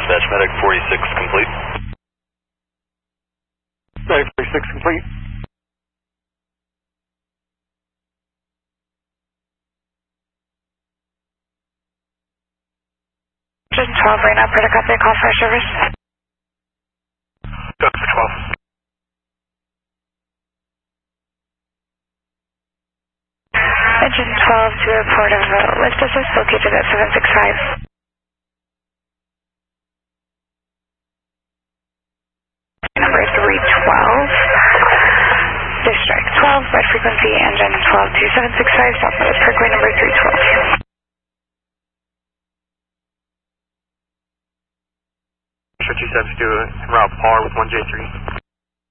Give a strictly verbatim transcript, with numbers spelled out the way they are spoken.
Dispatch Medic forty-six complete. Medic forty-six complete. Engine twelve right now, Protocol copy, call for service. Go for twelve. Engine twelve to a port of uh, lift assist located at seven six five. Number three twelve. District twelve, bed frequency, engine twelve to seven six five, Southwest Parkway number three twelve. two seven two, route par with one J three.